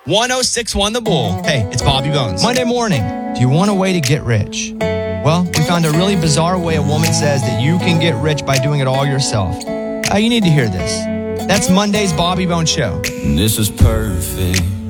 1061 The Bull. Hey, it's Bobby Bones. Monday morning, do you want a way to get rich? Well, we found a really bizarre way a woman says that you can get rich by doing it all yourself. You need to hear this. That's Monday's Bobby Bones Show. This is perfect.